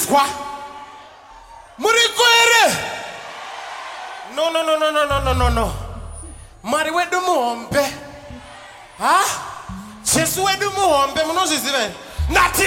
Kwa Murikwere. No. Mari wedu muombe. Ha? Jesu wedu muombe. Muno zizive. Nati